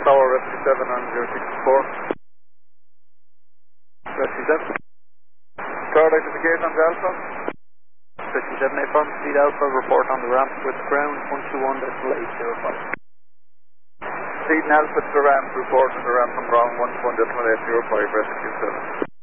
Tower, Rescue 7 on 064. Rescue 7. Tower identification on Alpha. Rescue 7, affirm speed Alpha, report on the ramp with ground 121.805. Speed and Alpha to the ramp, report on the ramp from ground 121.805, Rescue 7.